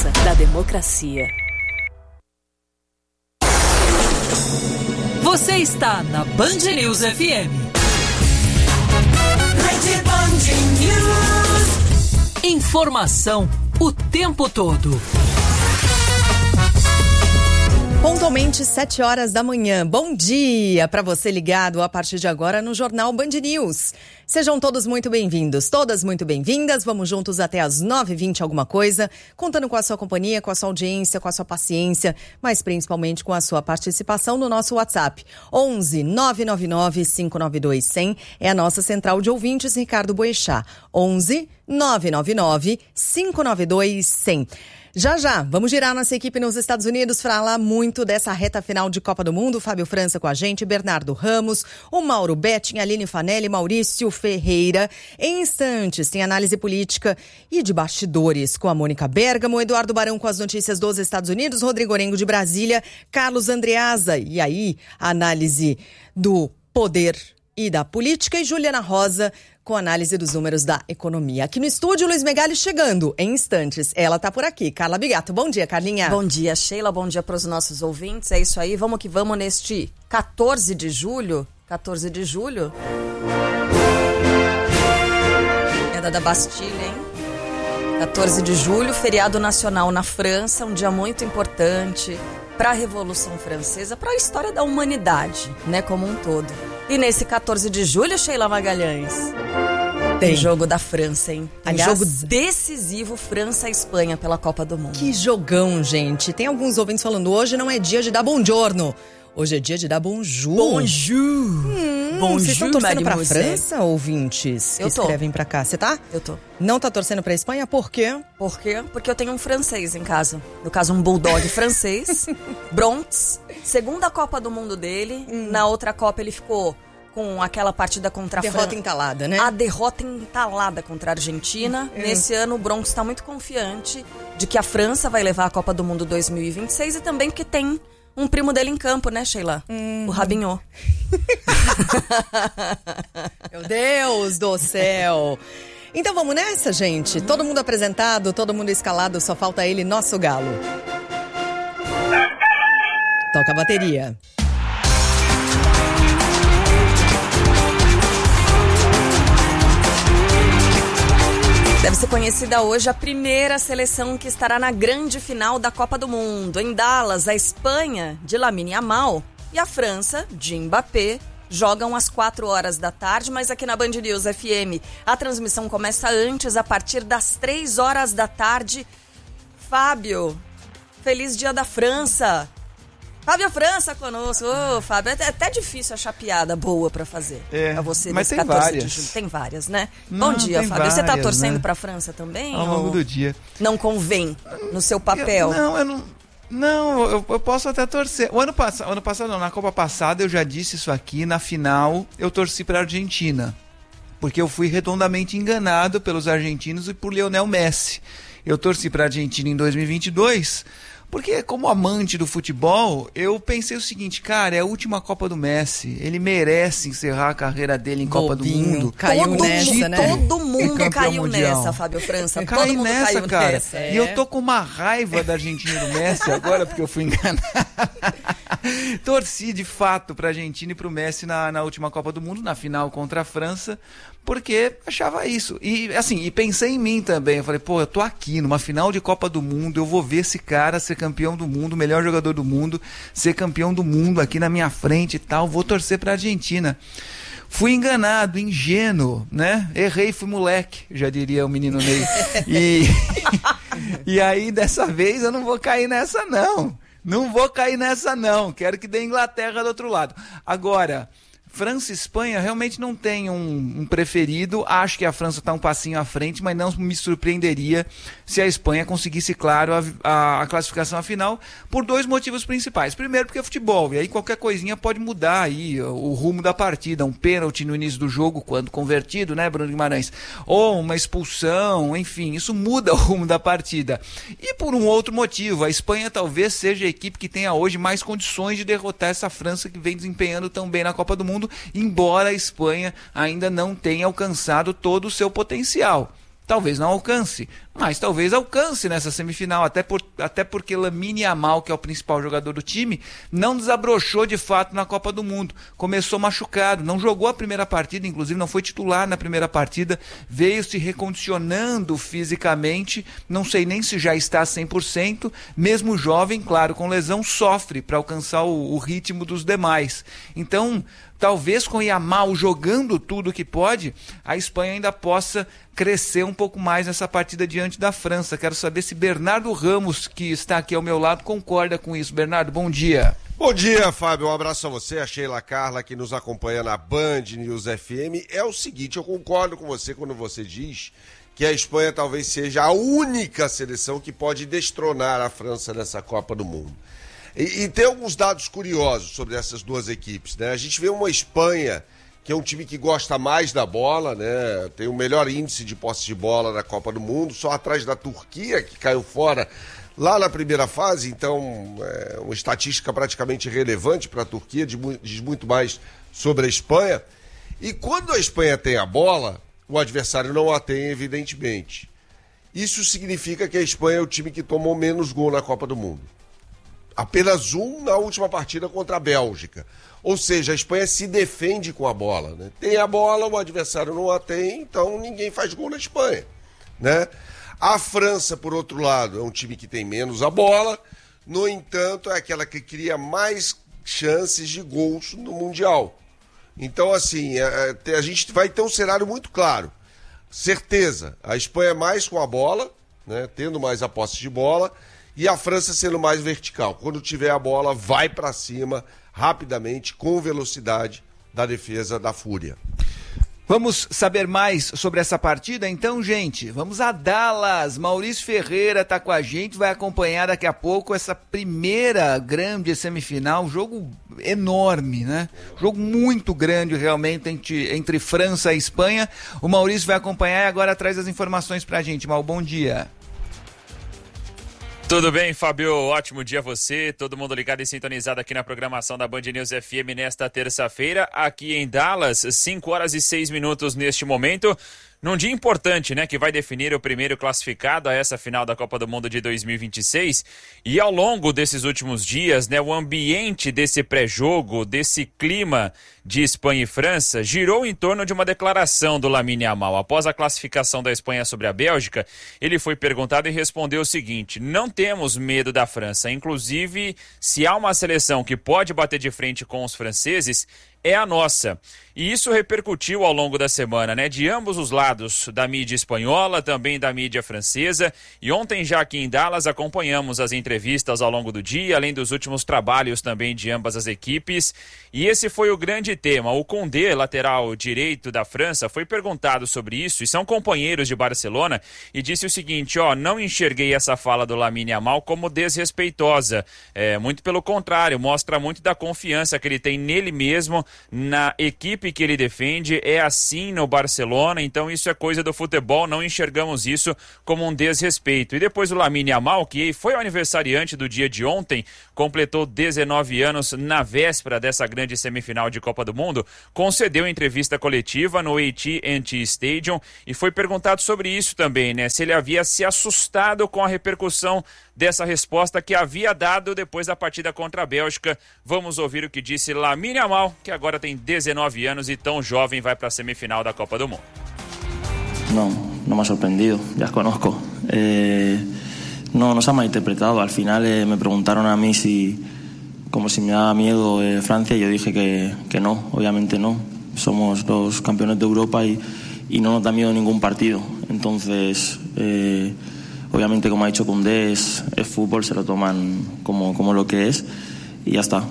força da democracia. Você está na Band News FM. Informação o tempo todo. Pontualmente 7 horas da manhã. Bom dia para você ligado a partir de agora no Jornal Band News. Sejam todos muito bem-vindos, todas muito bem-vindas. Vamos juntos até as 9h20 alguma coisa, contando com a sua companhia, com a sua audiência, com a sua paciência, mas principalmente com a sua participação no nosso WhatsApp. 11 999 592 100 é a nossa central de ouvintes, Ricardo Boechat. 11 999 592 100. Já, vamos girar nossa equipe nos Estados Unidos, falar muito dessa reta final de Copa do Mundo. Fábio França com a gente, Bernardo Ramos, o Mauro Betting, Aline Fanelli, Maurício Ferreira. Em instantes, tem análise política e de bastidores com a Mônica Bergamo, Eduardo Barão com as notícias dos Estados Unidos, Rodrigo Orengo de Brasília, Carlos Andreasa. E aí, a análise do poder e da política, e Juliana Rosa com análise dos números da economia. Aqui no estúdio, Luiz Megali chegando em instantes. Ela tá por aqui. Carla Bigato. Bom dia, Carlinha. Bom dia, Sheila. Bom dia para os nossos ouvintes. É isso aí. Vamos que vamos neste 14 de julho. 14 de julho. É da Bastilha, hein? 14 de julho, feriado nacional na França. Um dia muito importante para a Revolução Francesa, para a história da humanidade, né, como um todo. E nesse 14 de julho, Sheila Magalhães, tem jogo da França, hein? Tem jogo decisivo, França-Espanha pela Copa do Mundo. Que jogão, gente. Tem alguns ouvintes falando, hoje não é dia de dar buongiorno. Hoje é dia de dar bonjour. Bonjour. Bonjour, vocês estão torcendo pra França, ouvintes? Eu tô. Escrevem pra cá. Você tá? Eu tô. Não tá torcendo pra Espanha? Por quê? Por quê? Porque eu tenho um francês em casa. No caso, um bulldog francês. Bronx. Segunda Copa do Mundo dele. Na outra Copa ele ficou com aquela partida contra a França. Derrota entalada, né? A derrota entalada contra a Argentina. Nesse ano, o Bronx está muito confiante de que a França vai levar a Copa do Mundo 2026 e também porque tem um primo dele em campo, né, Sheila? O Rabinho. Meu Deus do céu. Então vamos nessa, gente? Todo mundo apresentado, todo mundo escalado, só falta ele, nosso galo. Toca a bateria. Deve ser conhecida hoje a primeira seleção que estará na grande final da Copa do Mundo. Em Dallas, a Espanha, de Lamine Yamal, e a França, de Mbappé, jogam às 4 horas da tarde, mas aqui na Band News FM a transmissão começa antes, a partir das 3 horas da tarde. Fábio, feliz dia da França! Fábio França conosco. Ô, Fábio, é até difícil achar piada boa pra fazer. Pra você mas nesse tem 14 várias. de julho. Tem várias, né? Não, Bom dia, tem Fábio. Você tá várias, torcendo né? pra França também? Ao longo do dia. Não convém no seu papel? Eu posso até torcer. O ano passado não, na Copa passada eu já disse isso aqui, na final eu torci pra Argentina. Porque eu fui redondamente enganado pelos argentinos e por Lionel Messi. Eu torci pra Argentina em 2022... Porque, como amante do futebol, eu pensei o seguinte, cara, é a última Copa do Messi. Ele merece encerrar a carreira dele em Copa do Mundo. Caiu nessa, né? Todo mundo caiu mundial. nessa, Fábio França. Caiu Todo mundo nessa, caiu cara. nessa. E eu tô com uma raiva da Argentina e do Messi agora, porque eu fui enganado. Torci, de fato, pra Argentina e pro Messi na última Copa do Mundo, na final contra a França, porque achava isso. E, assim, e pensei em mim também. Eu falei, pô, eu tô aqui numa final de Copa do Mundo, eu vou ver esse cara ser campeão do mundo, o melhor jogador do mundo, ser campeão do mundo aqui na minha frente e tal, vou torcer pra Argentina. Fui enganado, ingênuo, né? Errei, fui moleque, já diria o menino Ney. E aí, dessa vez, eu não vou cair nessa, não. Não vou cair nessa, não. Quero que dê Inglaterra do outro lado. Agora, França e Espanha realmente não tem um preferido. Acho que a França está um passinho à frente, mas não me surpreenderia se a Espanha conseguisse, claro, a classificação à final, por 2 motivos principais. Primeiro, porque é futebol, e aí qualquer coisinha pode mudar aí o rumo da partida. Um pênalti no início do jogo, quando convertido, né, Bruno Guimarães? Ou uma expulsão, enfim, isso muda o rumo da partida. E por um outro motivo, a Espanha talvez seja a equipe que tenha hoje mais condições de derrotar essa França que vem desempenhando tão bem na Copa do Mundo, embora a Espanha ainda não tenha alcançado todo o seu potencial. talvez não alcance, mas talvez alcance nessa semifinal, até porque Lamine Yamal, que é o principal jogador do time, não desabrochou de fato na Copa do Mundo, começou machucado, não jogou a primeira partida, inclusive não foi titular na primeira partida, veio se recondicionando fisicamente, não sei nem se já está 100%, mesmo jovem, claro, com lesão, sofre para alcançar o ritmo dos demais. Então, talvez com Yamal jogando tudo que pode, a Espanha ainda possa crescer um pouco mais nessa partida diante da França. Quero saber se Bernardo Ramos, que está aqui ao meu lado, concorda com isso. Bernardo, bom dia. Bom dia, Fábio. Um abraço a você, a Sheila Carla, que nos acompanha na Band News FM. É o seguinte, eu concordo com você quando você diz que a Espanha talvez seja a única seleção que pode destronar a França nessa Copa do Mundo. E tem alguns dados curiosos sobre essas duas equipes, né? A gente vê uma Espanha, que é um time que gosta mais da bola, né? Tem o melhor índice de posse de bola na Copa do Mundo, só atrás da Turquia, que caiu fora lá na primeira fase. Então, é uma estatística praticamente irrelevante para a Turquia, diz muito mais sobre a Espanha. E quando a Espanha tem a bola, o adversário não a tem, evidentemente. Isso significa que a Espanha é o time que tomou menos gol na Copa do Mundo. Apenas um na última partida contra a Bélgica. Ou seja, a Espanha se defende com a bola, né? Tem a bola, o adversário não a tem, então ninguém faz gol na Espanha, né? A França, por outro lado, é um time que tem menos a bola, no entanto, é aquela que cria mais chances de gols no Mundial. Então, assim, a gente vai ter um cenário muito claro. Certeza, a Espanha é mais com a bola, né? Tendo mais a posse de bola, e a França sendo mais vertical. Quando tiver a bola, vai para cima rapidamente, com velocidade, da defesa da Fúria. Vamos saber mais sobre essa partida? Então, gente, vamos a Dallas. Maurício Ferreira está com a gente, vai acompanhar daqui a pouco essa primeira grande semifinal, jogo enorme, né? Jogo muito grande realmente entre França e Espanha. O Maurício vai acompanhar e agora traz as informações pra gente. Mal, bom dia. Tudo bem, Fábio? Ótimo dia a você, todo mundo ligado e sintonizado aqui na programação da Band News FM nesta terça-feira, aqui em Dallas, 5h06 neste momento. Num dia importante, né, que vai definir o primeiro classificado a essa final da Copa do Mundo de 2026. E ao longo desses últimos dias, né, o ambiente desse pré-jogo, desse clima de Espanha e França, girou em torno de uma declaração do Lamine Yamal. Após a classificação da Espanha sobre a Bélgica, ele foi perguntado e respondeu o seguinte: não temos medo da França. Inclusive, se há uma seleção que pode bater de frente com os franceses, é a nossa. E isso repercutiu ao longo da semana, né? De ambos os lados, da mídia espanhola, também da mídia francesa. E ontem, já aqui em Dallas, acompanhamos as entrevistas ao longo do dia, além dos últimos trabalhos também de ambas as equipes. E esse foi o grande tema. O Koundé, lateral direito da França, foi perguntado sobre isso, e são companheiros de Barcelona, e disse o seguinte: não enxerguei essa fala do Lamine Yamal como desrespeitosa. Muito pelo contrário, mostra muito da confiança que ele tem nele mesmo, na equipe que ele defende. É assim no Barcelona, então isso é coisa do futebol, não enxergamos isso como um desrespeito. E depois o Lamine Yamal, que foi o aniversariante do dia de ontem, completou 19 anos na véspera dessa grande semifinal de Copa do Mundo, concedeu entrevista coletiva no AT&T Stadium e foi perguntado sobre isso também, né? Se ele havia se assustado com a repercussão dessa resposta que havia dado depois da partida contra a Bélgica. Vamos ouvir o que disse Lamine Yamal, que agora tem 19 anos e tão jovem vai para a semifinal da Copa do Mundo. No me ha sorprendido, ya conozco. No se ha malinterpretado. Al final me preguntaron a mí como si me daba miedo Francia, y yo dije que no, obviamente no. Somos los campeones de Europa y no nos da miedo ningún partido. Entonces, obviamente, como ha dicho Koundé, es fútbol, se lo toman como lo que es y ya está.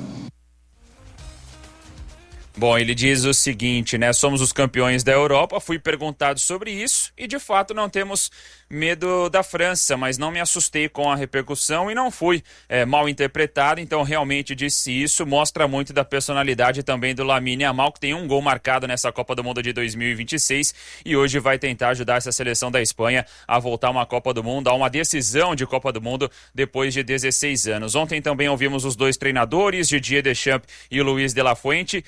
Bom, ele diz o seguinte, né? Somos os campeões da Europa, fui perguntado sobre isso e de fato não temos medo da França, mas não me assustei com a repercussão e não fui mal interpretado, então realmente disse isso. Mostra muito da personalidade também do Lamine Yamal, que tem um gol marcado nessa Copa do Mundo de 2026 e hoje vai tentar ajudar essa seleção da Espanha a voltar a uma Copa do Mundo, a uma decisão de Copa do Mundo depois de 16 anos. Ontem também ouvimos os dois treinadores, Didier Deschamps e Luis de la Fuente,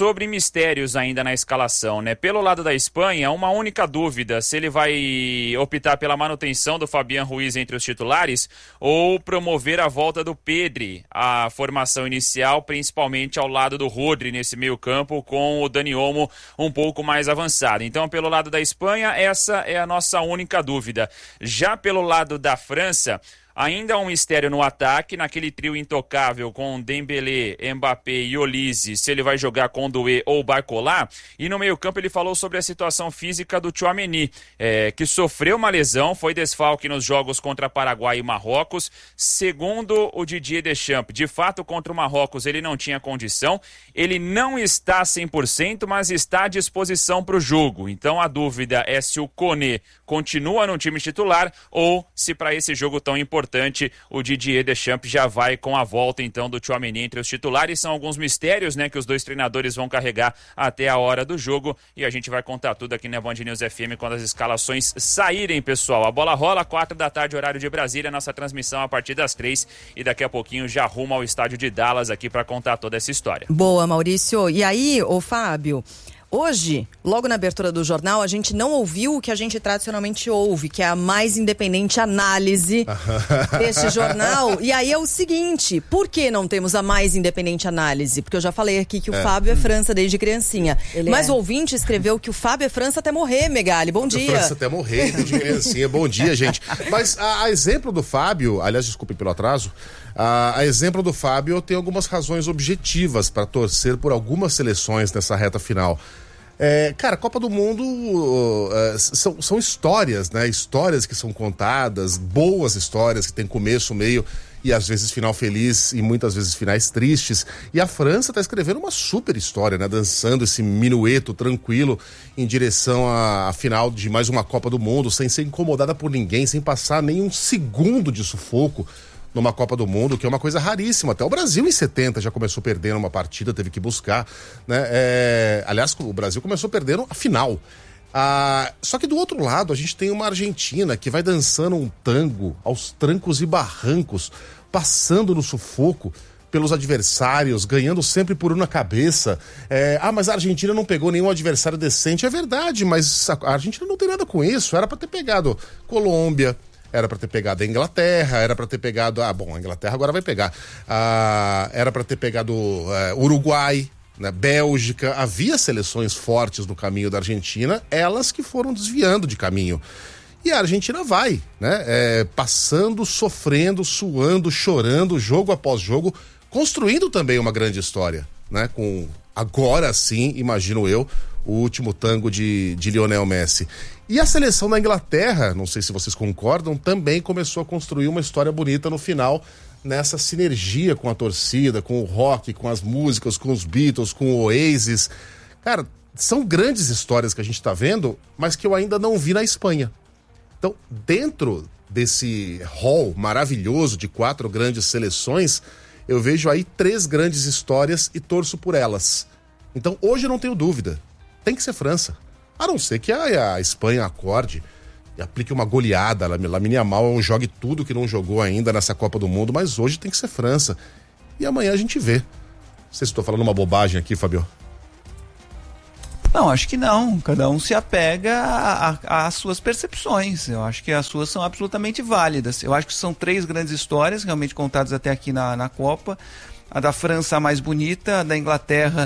sobre mistérios ainda na escalação, né? Pelo lado da Espanha, uma única dúvida, se ele vai optar pela manutenção do Fabián Ruiz entre os titulares ou promover a volta do Pedri à formação inicial, principalmente ao lado do Rodri nesse meio campo, com o Dani Olmo um pouco mais avançado. Então, pelo lado da Espanha, essa é a nossa única dúvida. Já pelo lado da França, ainda há um mistério no ataque, naquele trio intocável com Dembélé, Mbappé e Olise, se ele vai jogar com Doué ou Barcola. E no meio-campo ele falou sobre a situação física do Tchouaméni, que sofreu uma lesão, foi desfalque nos jogos contra Paraguai e Marrocos. Segundo o Didier Deschamps, de fato contra o Marrocos ele não tinha condição, ele não está 100%, mas está à disposição para o jogo. Então a dúvida é se o Koné continua no time titular ou se para esse jogo tão importante o Didier Deschamps já vai com a volta então do Tchouaméni entre os titulares. São alguns mistérios, né, que os dois treinadores vão carregar até a hora do jogo e a gente vai contar tudo aqui na Band News FM quando as escalações saírem, pessoal. A bola rola, 4 da tarde, horário de Brasília, nossa transmissão a partir das 3 e daqui a pouquinho já rumo ao estádio de Dallas aqui para contar toda essa história. Boa, Maurício. E aí, ô Fábio, hoje, logo na abertura do jornal, a gente não ouviu o que a gente tradicionalmente ouve, que é a mais independente análise deste jornal. E aí é o seguinte, por que não temos a mais independente análise? Porque eu já falei aqui que o Fábio é França desde criancinha. Mas o ouvinte escreveu que o Fábio é França até morrer, Megali. Bom dia. França até morrer, desde criancinha. Bom dia, gente. Mas a exemplo do Fábio, aliás, desculpe pelo atraso, a exemplo do Fábio, tem algumas razões objetivas para torcer por algumas seleções nessa reta final. Cara, Copa do Mundo são histórias, né? Histórias que são contadas, boas histórias que tem começo, meio e às vezes final feliz e muitas vezes finais tristes. E a França está escrevendo uma super história, né? Dançando esse minueto tranquilo em direção à final de mais uma Copa do Mundo, sem ser incomodada por ninguém, sem passar nem um segundo de sufoco numa Copa do Mundo, que é uma coisa raríssima. Até o Brasil em 70 já começou perdendo uma partida, teve que buscar, né? Aliás, o Brasil começou perdendo a final. Só que do outro lado a gente tem uma Argentina que vai dançando um tango aos trancos e barrancos, passando no sufoco pelos adversários, ganhando sempre por uma cabeça. Mas a Argentina não pegou nenhum adversário decente. É verdade, mas a Argentina não tem nada com isso. Era para ter pegado Colômbia, era para ter pegado a Inglaterra, era para ter pegado... a Inglaterra agora vai pegar. Era para ter pegado Uruguai, né, Bélgica. Havia seleções fortes no caminho da Argentina, elas que foram desviando de caminho. E a Argentina vai, né, passando, sofrendo, suando, chorando, jogo após jogo, construindo também uma grande história, né, com, agora sim, imagino eu, o último tango de Lionel Messi. E a seleção da Inglaterra, não sei se vocês concordam, também começou a construir uma história bonita no final, nessa sinergia com a torcida, com o rock, com as músicas, com os Beatles, com o Oasis. Cara, são grandes histórias que a gente está vendo, mas que eu ainda não vi na Espanha. Então, dentro desse hall maravilhoso de 4 grandes seleções, eu vejo aí 3 grandes histórias e torço por elas. Então, hoje eu não tenho dúvida. Tem que ser França. A não ser que a Espanha acorde e aplique uma goleada. Lamine Yamal jogue tudo que não jogou ainda nessa Copa do Mundo, mas hoje tem que ser França. E amanhã a gente vê. Não sei se estou falando uma bobagem aqui, Fabio. Não, acho que não. Cada um se apega às suas percepções. Eu acho que as suas são absolutamente válidas. Eu acho que são 3 grandes histórias realmente contadas até aqui na Copa. A da França a mais bonita, a da Inglaterra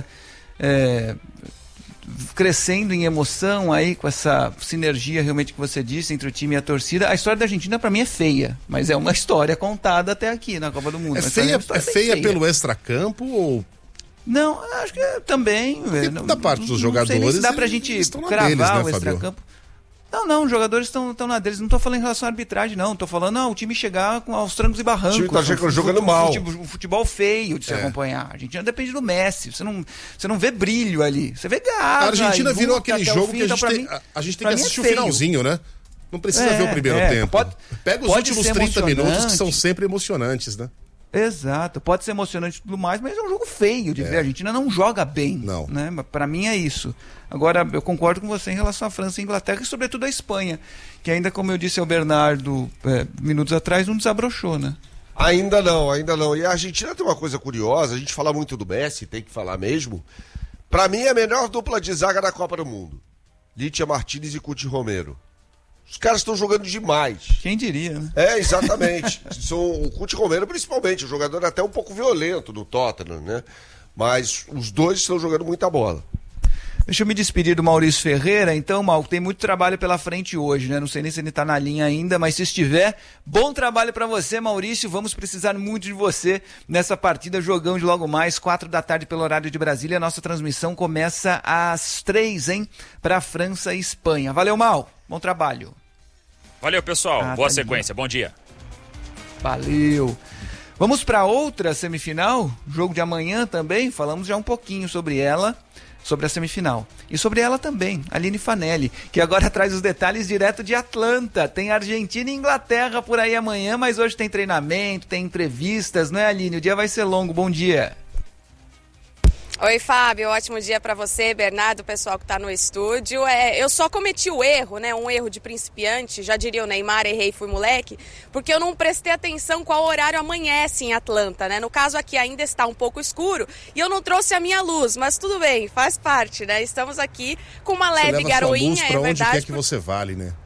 crescendo em emoção aí com essa sinergia realmente que você disse entre o time e a torcida. A história da Argentina para mim é feia, mas é uma história contada até aqui na Copa do Mundo. É feia pelo extracampo ou... Não, acho que também... Da parte dos jogadores... Não sei nem se dá pra gente cravar deles, né, o extracampo. Não, os jogadores estão na deles. Não tô falando em relação à arbitragem, não. Tô falando, o time chegar aos trancos e barrancos. O time tá jogando mal. Um futebol feio de se acompanhar. A Argentina depende do Messi. Você não vê brilho ali. Você vê garra. A Argentina virou aquele jogo que a gente tem que assistir o finalzinho, né? Não precisa ver o primeiro tempo. Pega os últimos 30 minutos que são sempre emocionantes, né? Exato, pode ser emocionante e tudo mais, mas é um jogo feio de ver. A Argentina não joga bem. Não. Né? Para mim é isso. Agora, eu concordo com você em relação à França e Inglaterra e sobretudo a Espanha, que ainda, como eu disse ao Bernardo minutos atrás, não desabrochou, né? Ainda não. E a Argentina tem uma coisa curiosa, a gente fala muito do Messi, tem que falar mesmo. Pra mim é a melhor dupla de zaga da Copa do Mundo. Litia Martinez e Cuti Romero. Os caras estão jogando demais. Quem diria, né? É, exatamente. O Cuti Romero, principalmente, o jogador até um pouco violento do Tottenham, né? Mas os dois estão jogando muita bola. Deixa eu me despedir do Maurício Ferreira. Então, Mal, tem muito trabalho pela frente hoje, né? Não sei nem se ele tá na linha ainda, mas se estiver, bom trabalho para você, Maurício. Vamos precisar muito de você nessa partida. Jogão de logo mais, 4h pelo horário de Brasília. A nossa transmissão começa às 3, hein? Para França e Espanha. Valeu, Mal. Bom trabalho. Valeu, pessoal. Boa sequência. Bom dia. Valeu. Vamos para outra semifinal, jogo de amanhã também. Falamos já um pouquinho sobre ela, sobre a semifinal. E sobre ela também, Aline Fanelli, que agora traz os detalhes direto de Atlanta. Tem Argentina e Inglaterra por aí amanhã, mas hoje tem treinamento, tem entrevistas, não é, Aline? O dia vai ser longo. Bom dia. Oi, Fábio, ótimo dia para você, Bernardo, o pessoal que está no estúdio. Eu só cometi o erro, né, um erro de principiante, já diria o Neymar, errei, fui moleque, porque eu não prestei atenção qual horário amanhece em Atlanta, né? No caso aqui ainda está um pouco escuro e eu não trouxe a minha luz, mas tudo bem, faz parte, né? Estamos aqui com uma leve garoinha, é verdade. Onde quer que você vale, né?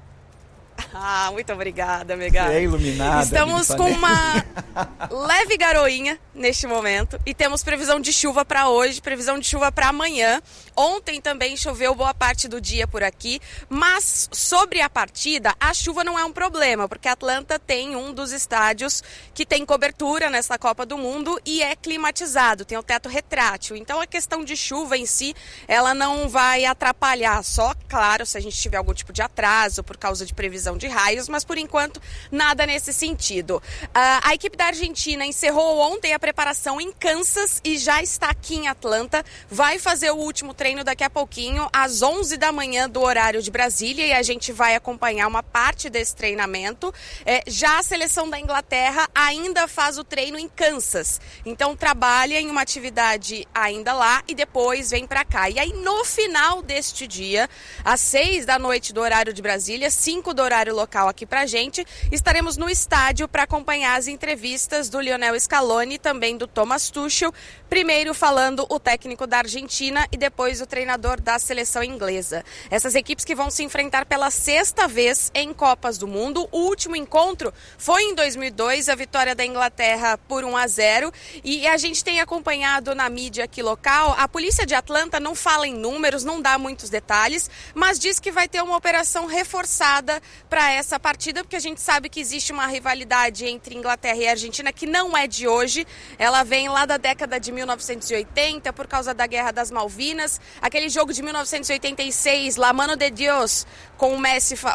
Ah, muito obrigada, Megara. É iluminada. Estamos com uma leve garoinha neste momento e temos previsão de chuva para hoje, previsão de chuva para amanhã. Ontem também choveu boa parte do dia por aqui, mas sobre a partida, a chuva não é um problema, porque Atlanta tem um dos estádios que tem cobertura nessa Copa do Mundo e é climatizado, tem o teto retrátil. Então a questão de chuva em si, ela não vai atrapalhar, só, claro, se a gente tiver algum tipo de atraso por causa de previsão de raios, mas por enquanto nada nesse sentido. A equipe da Argentina encerrou ontem a preparação em Kansas e já está aqui em Atlanta. Vai fazer o último treino daqui a pouquinho, às 11 da manhã do horário de Brasília, e a gente vai acompanhar uma parte desse treinamento. Já a seleção da Inglaterra ainda faz o treino em Kansas, então trabalha em uma atividade ainda lá e depois vem para cá. E aí no final deste dia, às 6 da noite do horário de Brasília, 5 do horário local aqui pra gente, estaremos no estádio para acompanhar as entrevistas do Lionel Scaloni e também do Thomas Tuchel, primeiro falando o técnico da Argentina e depois o treinador da seleção inglesa. Essas equipes que vão se enfrentar pela 6ª vez em Copas do Mundo. O último encontro foi em 2002, a vitória da Inglaterra por 1-0, e a gente tem acompanhado na mídia aqui local. A polícia de Atlanta não fala em números, não dá muitos detalhes, mas diz que vai ter uma operação reforçada para essa partida, porque a gente sabe que existe uma rivalidade entre Inglaterra e Argentina que não é de hoje. Ela vem lá da década de 1980 por causa da Guerra das Malvinas, aquele jogo de 1986, La Mano de Dios, com o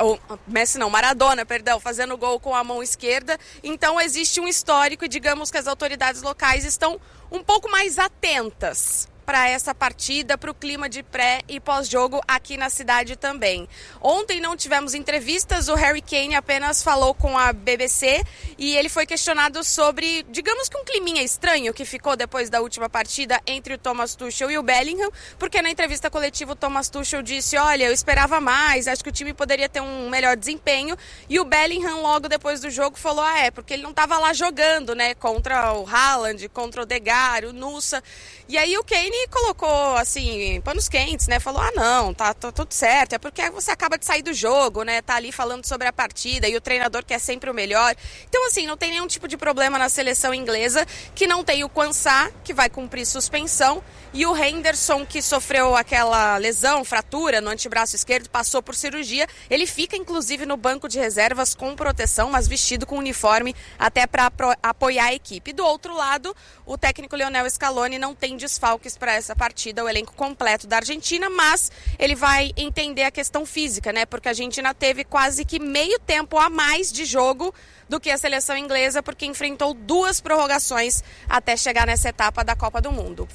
Maradona, fazendo gol com a mão esquerda. Então existe um histórico e digamos que as autoridades locais estão um pouco mais atentas para essa partida, para o clima de pré e pós-jogo aqui na cidade também. Ontem não tivemos entrevistas, o Harry Kane apenas falou com a BBC e ele foi questionado sobre, digamos que um climinha estranho que ficou depois da última partida entre o Thomas Tuchel e o Bellingham, porque na entrevista coletiva o Thomas Tuchel disse, olha, eu esperava mais, acho que o time poderia ter um melhor desempenho, e o Bellingham logo depois do jogo falou, porque ele não estava lá jogando, né, contra o Haaland, contra o Odegaard, o Nusa, e aí o Kane colocou, assim, panos quentes, né? Falou, não, tá tudo certo, é porque você acaba de sair do jogo, né? Tá ali falando sobre a partida e o treinador quer sempre o melhor. Então, assim, não tem nenhum tipo de problema na seleção inglesa, que não tem o Quansah, que vai cumprir suspensão, e o Henderson, que sofreu aquela lesão, fratura no antebraço esquerdo, passou por cirurgia. Ele fica, inclusive, no banco de reservas com proteção, mas vestido com uniforme até para apoiar a equipe. Do outro lado, o técnico Lionel Scaloni não tem desfalques para essa partida, o elenco completo da Argentina, mas ele vai entender a questão física, né? Porque a Argentina teve quase que meio tempo a mais de jogo do que a seleção inglesa, porque enfrentou 2 prorrogações até chegar nessa etapa da Copa do Mundo.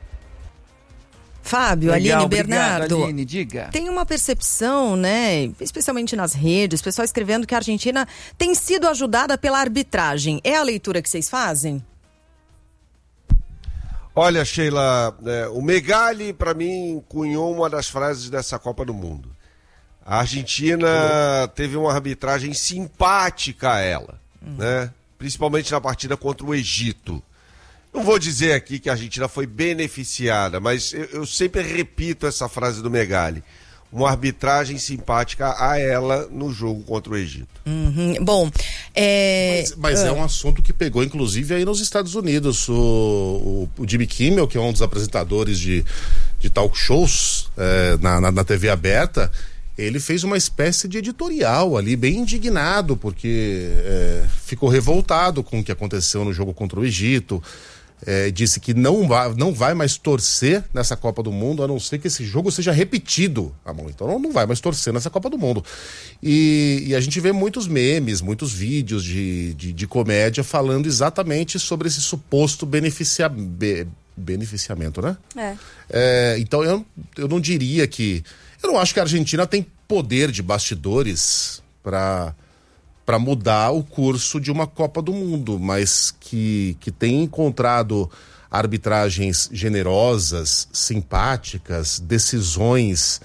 Fábio, Legal, Aline, Bernardo, obrigado, Aline, diga. Tem uma percepção, né, especialmente nas redes, pessoal escrevendo que a Argentina tem sido ajudada pela arbitragem. É a leitura que vocês fazem? Olha, Sheila, o Megali, para mim, cunhou uma das frases dessa Copa do Mundo. A Argentina teve uma arbitragem simpática a ela, né? Principalmente na partida contra o Egito. Não vou dizer aqui que a Argentina foi beneficiada, mas eu sempre repito essa frase do Megali. Uma arbitragem simpática a ela no jogo contra o Egito. Bom, Mas é um assunto que pegou, inclusive, aí nos Estados Unidos. O Jimmy Kimmel, que é um dos apresentadores de talk shows na TV aberta, ele fez uma espécie de editorial ali, bem indignado, porque ficou revoltado com o que aconteceu no jogo contra o Egito. Disse que não vai mais torcer nessa Copa do Mundo, a não ser que esse jogo seja repetido. Então não vai mais torcer nessa Copa do Mundo. E a gente vê muitos memes, muitos vídeos de comédia falando exatamente sobre esse suposto beneficiamento, né? Então eu não diria que... Eu não acho que a Argentina tem poder de bastidores para mudar o curso de uma Copa do Mundo, mas que tem encontrado arbitragens generosas, simpáticas, decisões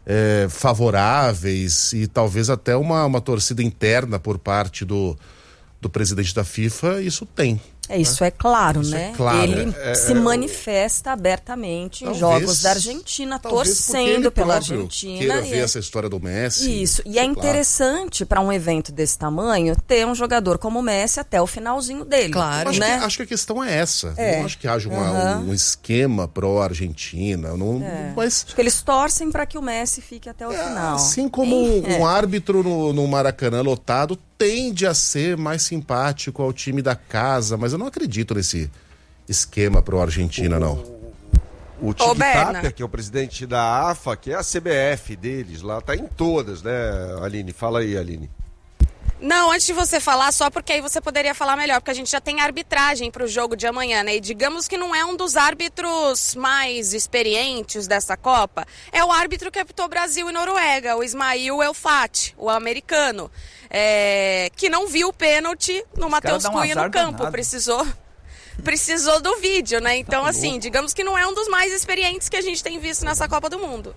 favoráveis e talvez até uma torcida interna por parte do presidente da FIFA, isso tem. Isso é claro, Isso né? é claro. Ele se manifesta abertamente em jogos da Argentina, torcendo pela Argentina. Queira ver essa história do Messi. Isso, e é interessante para um evento desse tamanho ter um jogador como o Messi até o finalzinho dele. Claro, né? Acho que a questão é essa. Não acho que haja um esquema pró-Argentina. Mas... Acho que eles torcem para que o Messi fique até o final. Assim como um árbitro no Maracanã lotado tende a ser mais simpático ao time da casa, mas eu não acredito nesse esquema pro Argentina, não. O Tic Tapia, que é o presidente da AFA, que é a CBF deles lá, tá em todas, né, Aline? Fala aí, Aline. Não, antes de você falar, só porque aí você poderia falar melhor, porque a gente já tem arbitragem para o jogo de amanhã, né? E digamos que não é um dos árbitros mais experientes dessa Copa, é o árbitro que apitou Brasil e Noruega, o Ismail El-Fati, o americano, que não viu o pênalti no Matheus Cunha no campo, precisou do vídeo, né? Então, assim, digamos que não é um dos mais experientes que a gente tem visto nessa Copa do Mundo.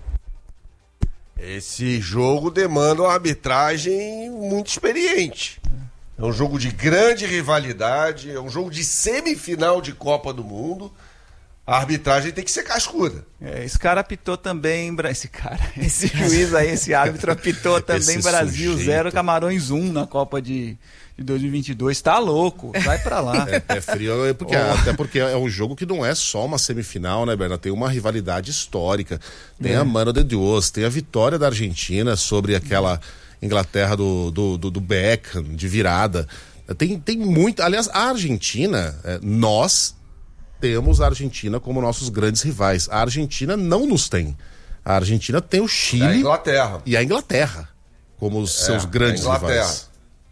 Esse jogo demanda uma arbitragem muito experiente. É um jogo de grande rivalidade, é um jogo de semifinal de Copa do Mundo. A arbitragem tem que ser cascuda. Esse cara apitou também... Esse juiz aí, esse árbitro apitou também Brasil 0, Camarões 1 na Copa de 2022. Tá louco, vai pra lá. É frio, até porque é um jogo que não é só uma semifinal, né, Bernardo? Tem uma rivalidade histórica. Tem a Mano de Deus, tem a vitória da Argentina sobre aquela Inglaterra do Beckham, de virada. Tem muito... Aliás, a Argentina, nós temos a Argentina como nossos grandes rivais. A Argentina não nos tem. A Argentina tem o Chile e a Inglaterra como os seus grandes rivais.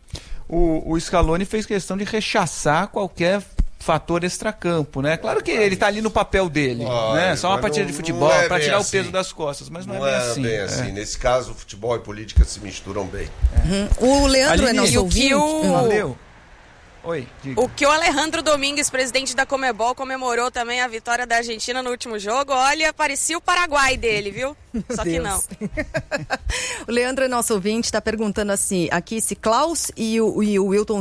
O Scaloni fez questão de rechaçar qualquer fator extracampo, né? Claro que ele tá ali no papel dele, né? Só uma partida de futebol para tirar o peso das costas, mas não é bem assim. Nesse caso, futebol e política se misturam bem. O Leandro é nosso ouvinte. Oi, o que o Alejandro Domingues, presidente da Conmebol, comemorou também a vitória da Argentina no último jogo. Olha, parecia o Paraguai dele, viu? Só que não. O Leandro é nosso ouvinte, está perguntando assim, aqui se Klaus e o Wilton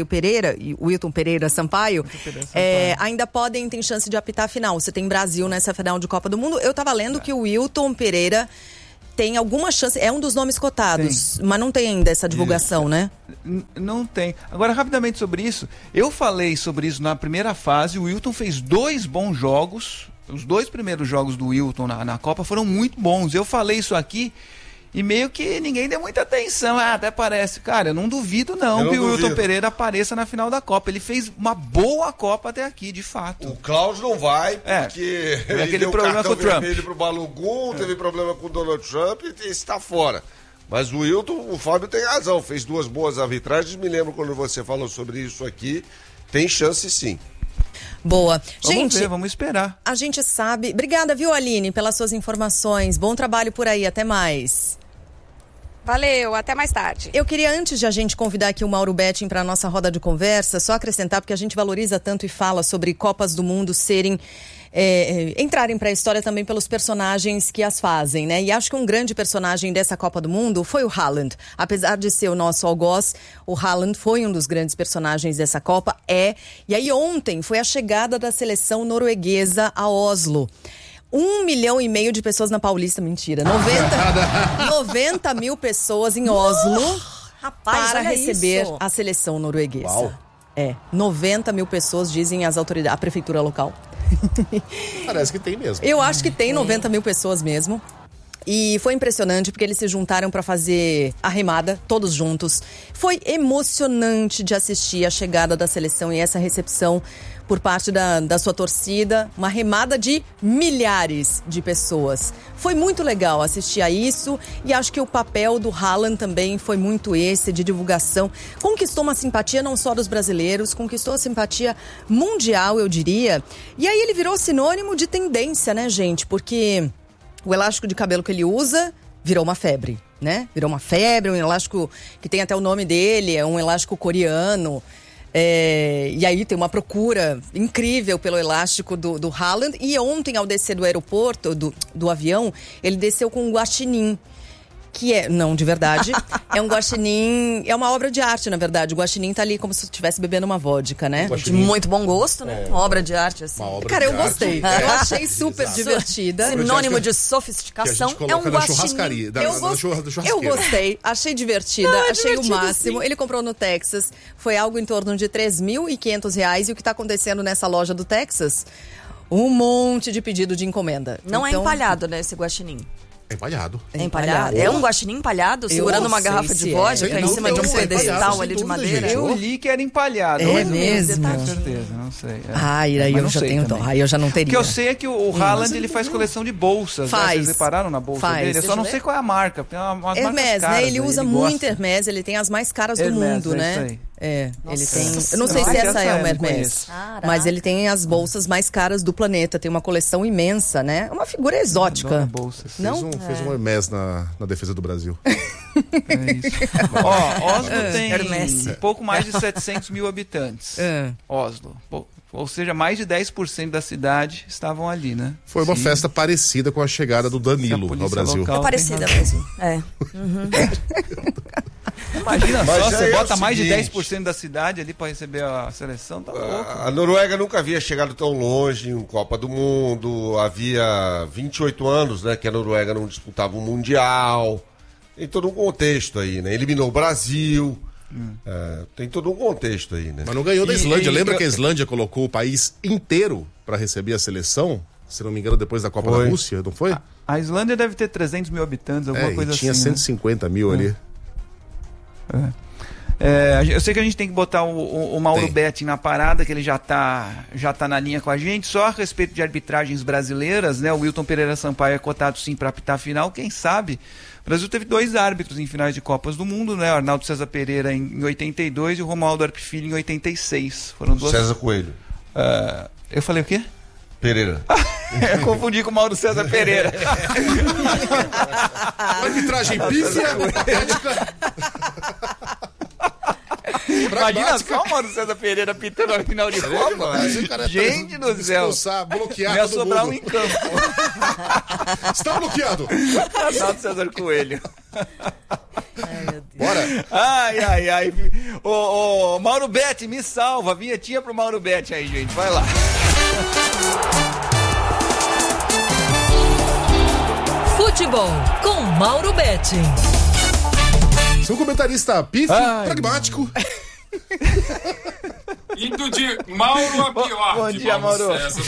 Pereira Sampaio, ainda tem chance de apitar a final. Você tem Brasil nessa final de Copa do Mundo. Eu estava lendo que o Wilton Pereira tem alguma chance, é um dos nomes cotados, mas não tem ainda essa divulgação, né? Não tem. Agora, rapidamente sobre isso, eu falei sobre isso na primeira fase, o Wilton fez 2 bons jogos, os 2 primeiros jogos do Wilton na Copa foram muito bons, eu falei isso aqui e meio que ninguém deu muita atenção, até parece, cara, eu não duvido não que o Wilton Pereira apareça na final da Copa, ele fez uma boa Copa até aqui, de fato. O Klaus não vai, porque ele aquele deu problema com o Trump. Ele pro Balogun, teve problema com o Donald Trump e está fora. Mas o Wilton, o Fábio tem razão, fez 2 boas arbitragens, me lembro quando você falou sobre isso aqui, tem chance sim. Boa. Vamos ver, vamos esperar. A gente sabe... Obrigada, viu, Aline, pelas suas informações. Bom trabalho por aí, até mais. Valeu, até mais tarde. Eu queria, antes de a gente convidar aqui o Mauro Betting para a nossa roda de conversa, só acrescentar, porque a gente valoriza tanto e fala sobre Copas do Mundo entrarem para a história também pelos personagens que as fazem, né? E acho que um grande personagem dessa Copa do Mundo foi o Haaland. Apesar de ser o nosso algoz, o Haaland foi um dos grandes personagens dessa Copa, E aí ontem foi a chegada da seleção norueguesa a Oslo. 1,5 milhão de pessoas na Paulista, mentira, 90 mil pessoas em Oslo Rapaz, para olha receber isso. a seleção norueguesa. Uau. 90 mil pessoas, dizem as autoridades, a prefeitura local. Parece que tem mesmo. Eu acho que tem 90 mil pessoas mesmo. E foi impressionante porque eles se juntaram para fazer a remada, todos juntos. Foi emocionante de assistir a chegada da seleção e essa recepção por parte da sua torcida. Uma remada de milhares de pessoas. Foi muito legal assistir a isso e acho que o papel do Haaland também foi muito esse, de divulgação. Conquistou uma simpatia não só dos brasileiros, conquistou a simpatia mundial, eu diria. E aí ele virou sinônimo de tendência, né, gente? Porque o elástico de cabelo que ele usa virou uma febre, né? Virou uma febre, um elástico que tem até o nome dele, é um elástico coreano. E aí tem uma procura incrível pelo elástico do Haaland. E ontem, ao descer do aeroporto, do avião, ele desceu com um guaxinim. Que não, de verdade, é um guaxinim, é uma obra de arte, na verdade. O guaxinim tá ali como se estivesse bebendo uma vodka, né? De muito bom gosto, né? Uma obra de arte, assim. Cara, eu gostei. Eu achei super divertida. Sinônimo de sofisticação é um guaxinim. Eu gostei, achei divertida, achei o máximo. Sim. Ele comprou no Texas, foi algo em torno de R$3.500. E o que tá acontecendo nessa loja do Texas? Um monte de pedido de encomenda. Não é empalhado, né, esse guaxinim? É empalhado. É empalhado? É um guaxinim empalhado? Segurando uma garrafa de vodka em cima de um pedestal ali de madeira? Eu li que era empalhado. É mesmo? Com certeza, não sei. Aí eu já tenho dó. Aí eu já não teria. O que eu sei é que o Haaland, ele faz coleção de bolsas. Faz. Vocês repararam na bolsa dele? Eu só não sei qual é a marca. Tem umas Hermès, caras, né? Ele usa muito Hermès. Ele tem as mais caras do mundo, né? Isso aí. Ele tem. Eu não sei se essa é uma Hermès, mas ele tem as bolsas mais caras do planeta. Tem uma coleção imensa, né? Uma figura exótica. Não? Fez um Hermès na defesa do Brasil. É isso. Oslo tem pouco mais de 700 mil habitantes. Oslo. Ou seja, mais de 10% da cidade estavam ali, né? Foi uma festa parecida com a chegada do Danilo ao Brasil. É parecida mesmo. Imagina só, você bota mais de 10% da cidade ali para receber a seleção, tá louco. A Noruega nunca havia chegado tão longe em Copa do Mundo. Havia 28 anos, né, que a Noruega não disputava um Mundial. Tem todo um contexto aí, né? Eliminou o Brasil. Tem todo um contexto aí, né? Mas não ganhou da Islândia. Lembra que a Islândia colocou o país inteiro para receber a seleção? Se não me engano, depois da Copa da Rússia, não foi? A Islândia deve ter 300 mil habitantes, alguma coisa assim. Tinha 150 mil ali. Eu sei que a gente tem que botar o Mauro Betting na parada, que ele já tá na linha com a gente. Só a respeito de arbitragens brasileiras, né? O Wilton Pereira Sampaio é cotado sim para apitar a final, quem sabe? O Brasil teve 2 árbitros em finais de Copas do Mundo, né? O Arnaldo César Pereira em 82 e o Romualdo Arp Filho em 86. Foram 2. César Coelho. Eu falei o quê? Pereira. Eu confundi com o Mauro César Pereira. Arbitragem pífia, ética. Imagina só o Mauro César Pereira pitando a final de Copa. Gente do céu. Bloquear ia sobrar um em campo. Está bloqueado. Arnaldo César Coelho. Ai, meu Deus. Bora. Ai. Ô, Mauro Betting, me salva. Vinhetinha pro Mauro Betting aí, gente. Vai lá. Futebol com Mauro Betting. Seu comentarista pífio, pragmático. Indo de Mauro a pior. Bom dia, Mauro.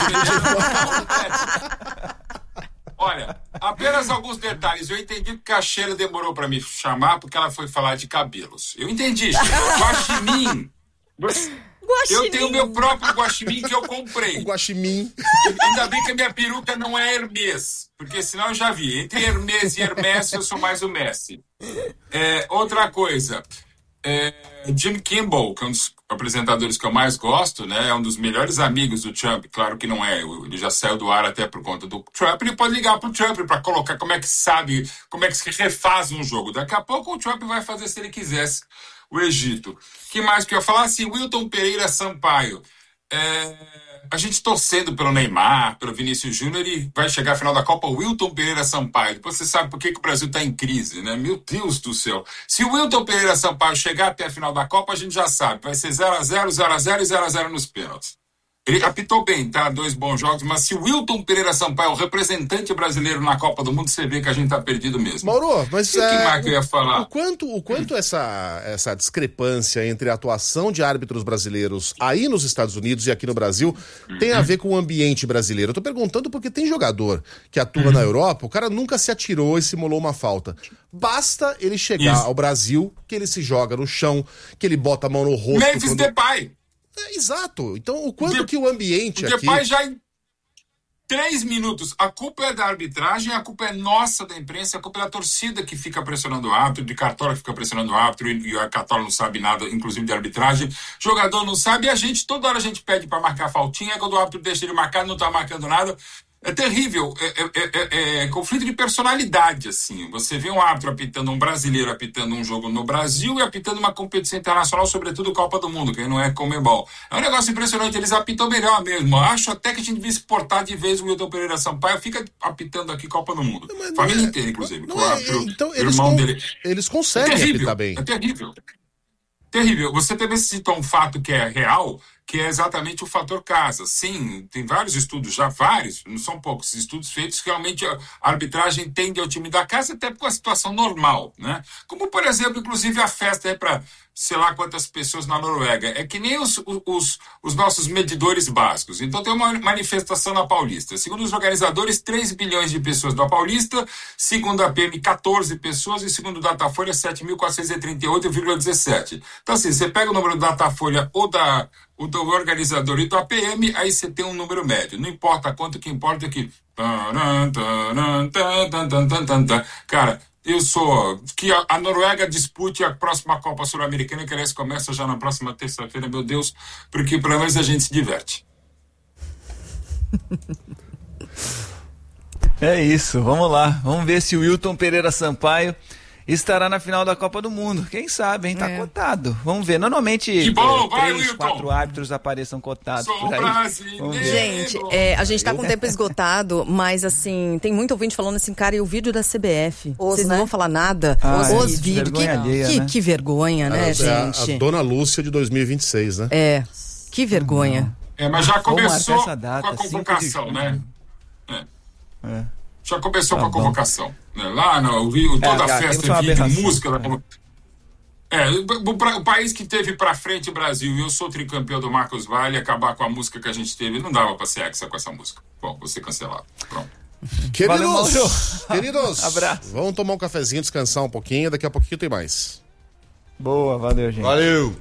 Olha, apenas alguns detalhes. Eu entendi porque a Sheila demorou para me chamar, porque ela foi falar de cabelos. Eu entendi. Guaxinim. Eu tenho o meu próprio guaxinim que eu comprei. O guaxinim. Ainda bem que a minha peruca não é Hermès, porque senão eu já vi. Entre Hermès e Hermès, eu sou mais o Messi. Outra coisa. Jim Kimmel, que é um dos apresentadores que eu mais gosto, né? É um dos melhores amigos do Trump. Claro que não é, ele já saiu do ar até por conta do Trump. Ele pode ligar pro Trump para colocar como é que sabe, como é que se refaz um jogo. Daqui a pouco o Trump vai fazer, se ele quisesse, o Egito. Que mais que eu ia falar? Assim, Wilton Pereira Sampaio. A gente torcendo pelo Neymar, pelo Vinícius Júnior, e vai chegar à final da Copa o Wilton Pereira Sampaio. Depois você sabe por que o Brasil está em crise, né? Meu Deus do céu. Se o Wilton Pereira Sampaio chegar até a final da Copa, a gente já sabe. Vai ser 0-0, 0-0 e 0-0 nos pênaltis. Ele apitou bem, tá? 2 bons jogos, mas se o Wilton Pereira Sampaio, o representante brasileiro na Copa do Mundo, você vê que a gente tá perdido mesmo. Mauro, mas o que mais que eu ia falar? O quanto essa discrepância entre a atuação de árbitros brasileiros aí nos Estados Unidos e aqui no Brasil tem a ver com o ambiente brasileiro? Eu tô perguntando porque tem jogador que atua na Europa, o cara nunca se atirou e simulou uma falta. Basta ele chegar ao Brasil, que ele se joga no chão, que ele bota a mão no rosto. Memphis Depay. Exato. Então, o quanto que o ambiente aqui... Depay já em 3 minutos. A culpa é da arbitragem, a culpa é nossa, da imprensa, a culpa é da torcida que fica pressionando o árbitro, de Cartola que fica pressionando o árbitro, e a Cartola não sabe nada, inclusive de arbitragem. Jogador não sabe, e a gente, toda hora a gente pede para marcar faltinha, quando o árbitro deixa ele marcar, não tá marcando nada. É terrível, é conflito de personalidade, assim. Você vê um árbitro apitando, um brasileiro apitando um jogo no Brasil e apitando uma competição internacional, sobretudo Copa do Mundo, que não é Conmebol. É um negócio impressionante, eles apitam melhor mesmo. Acho até que a gente devia exportar de vez o Wilton Pereira Sampaio, fica apitando aqui Copa do Mundo. Família inteira, inclusive. Então, irmão dele. Eles conseguem apitar bem. É terrível. Terrível. Você também citou um fato que é real, que é exatamente o fator casa. Sim, tem vários estudos, já vários, não são poucos estudos feitos, que realmente a arbitragem tende ao time da casa até com a situação normal, né? Como, por exemplo, inclusive a festa é para sei lá quantas pessoas na Noruega. É que nem os nossos medidores básicos. Então tem uma manifestação na Paulista. Segundo os organizadores, 3 bilhões de pessoas na Paulista, segundo a PM, 14 pessoas, e segundo o Datafolha, 7.438,17. Então assim, você pega o número do Datafolha ou do organizador e do APM, aí você tem um número médio. Não importa quanto, o que importa é que... Cara, eu sou... Que a Noruega dispute a próxima Copa Sul-Americana, que aliás começa já na próxima terça-feira, meu Deus, porque pelo menos a gente se diverte. É isso, vamos lá. Vamos ver se o Wilton Pereira Sampaio estará na final da Copa do Mundo. Quem sabe, hein? Tá cotado. Vamos ver. Normalmente 3, 4 árbitros apareçam cotados por aí. Gente, a gente tá com o tempo esgotado, mas assim, tem muito ouvinte falando assim, cara, e o vídeo da CBF? Vocês não vão falar nada? Os vídeos. Que vergonha, né, gente? A Dona Lúcia de 2026, né? Que vergonha. Mas já começou com a convocação, né? Já começou com a convocação. Né? Lá, toda a festa, vídeo, música. O país que teve pra frente o Brasil, e eu sou tricampeão do Marcos Vale, acabar com a música que a gente teve, não dava pra ser hexa com essa música. Bom, vou ser cancelado. Pronto. Queridos, abraço. Vamos tomar um cafezinho, descansar um pouquinho, daqui a pouquinho tem mais. Boa, valeu, gente. Valeu.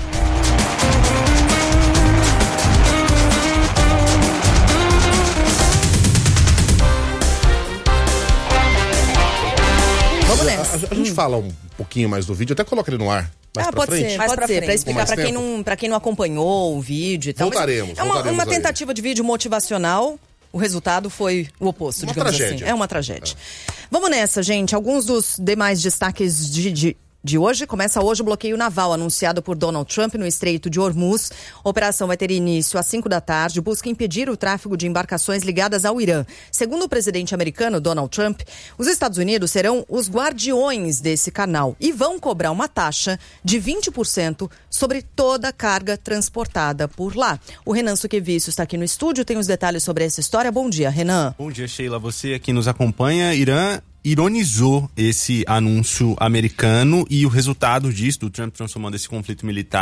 Vamos nessa. A gente fala um pouquinho mais do vídeo, até coloca ele no ar. Pode ser, pra explicar pra quem não acompanhou o vídeo e tal. Voltaremos. É uma tentativa de vídeo motivacional. O resultado foi o oposto, digamos assim. É uma tragédia. Vamos nessa, gente. Alguns dos demais destaques de hoje. Começa hoje o bloqueio naval anunciado por Donald Trump no Estreito de Hormuz. A operação vai ter início às 5 da tarde. Busca impedir o tráfego de embarcações ligadas ao Irã. Segundo o presidente americano Donald Trump, os Estados Unidos serão os guardiões desse canal e vão cobrar uma taxa de 20% sobre toda a carga transportada por lá. O Renan Suquevicius está aqui no estúdio, tem os detalhes sobre essa história. Bom dia, Renan. Bom dia, Sheila. Você aqui nos acompanha. Irã ironizou esse anúncio americano e o resultado disso, do Trump transformando esse conflito militar